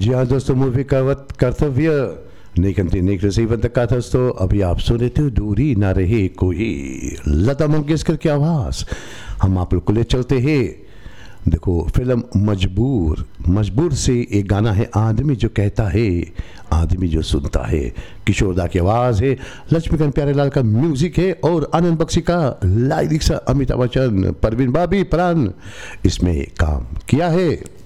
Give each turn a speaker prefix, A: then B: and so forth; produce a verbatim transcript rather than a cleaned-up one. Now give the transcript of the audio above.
A: जी हाँ दोस्तों, मूवी का वक्त कर्तव्य नहीं कंटिन्यू रही बंद का दोस्तों। अभी आप सुने थे दूरी ना रहे कोई, लता मंगेशकर की आवाज़। हम आप लोग को ले चलते हैं, देखो फिल्म मजबूर। मजबूर से एक गाना है, आदमी जो कहता है आदमी जो सुनता है। किशोरदा की आवाज़ है, लक्ष्मीकांत प्यारेलाल का म्यूजिक है और आनंद बख्शी का लाइरिक्स। अमिताभ बच्चन, परवीन बाबी प्राण इसमें काम किया है।